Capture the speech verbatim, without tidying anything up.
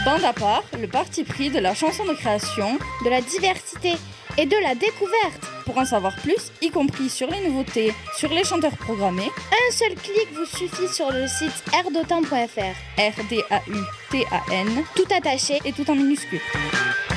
Bande à part, le parti pris de la chanson de création, de la diversité et de la découverte. Pour en savoir plus, y compris sur les nouveautés, sur les chanteurs programmés, un seul clic vous suffit sur le site r dautan point f r. R D A U T A N, tout attaché et tout en minuscule.